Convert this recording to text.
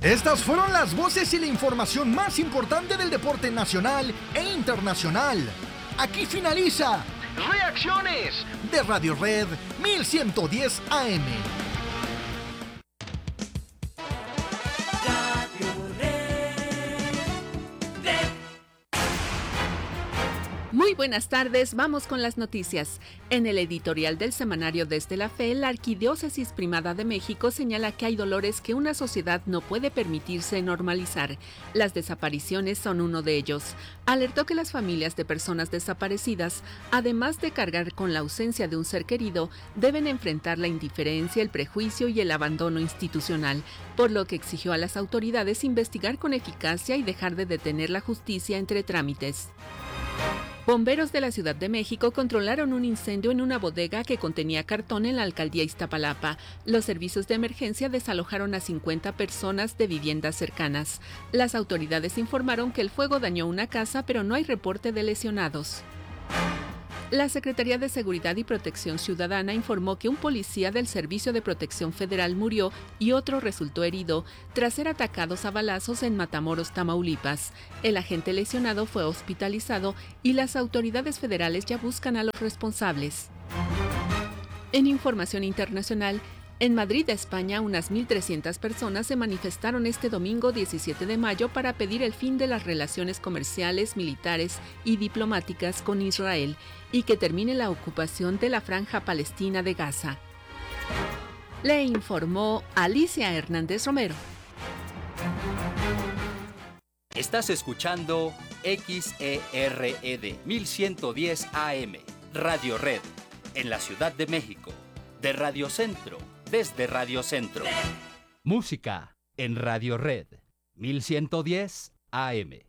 Estas fueron las voces y la información más importante del deporte nacional e internacional. Aquí finaliza Reacciones de Radio Red 1110 AM. Muy buenas tardes, vamos con las noticias. En el editorial del semanario Desde la Fe, la Arquidiócesis Primada de México señala que hay dolores que una sociedad no puede permitirse normalizar. Las desapariciones son uno de ellos. Alertó que las familias de personas desaparecidas, además de cargar con la ausencia de un ser querido, deben enfrentar la indiferencia, el prejuicio y el abandono institucional, por lo que exigió a las autoridades investigar con eficacia y dejar de detener la justicia entre trámites. Bomberos de la Ciudad de México controlaron un incendio en una bodega que contenía cartón en la alcaldía Iztapalapa. Los servicios de emergencia desalojaron a 50 personas de viviendas cercanas. Las autoridades informaron que el fuego dañó una casa, pero no hay reporte de lesionados. La Secretaría de Seguridad y Protección Ciudadana informó que un policía del Servicio de Protección Federal murió y otro resultó herido tras ser atacados a balazos en Matamoros, Tamaulipas. El agente lesionado fue hospitalizado y las autoridades federales ya buscan a los responsables. En información internacional, en Madrid, España, unas 1.300 personas se manifestaron este domingo 17 de mayo para pedir el fin de las relaciones comerciales, militares y diplomáticas con Israel y que termine la ocupación de la franja palestina de Gaza. Le informó Alicia Hernández Romero. Estás escuchando XERED 1110 AM, Radio Red, en la Ciudad de México, de Radio Centro. Desde Radio Centro. Música en Radio Red 1110 AM.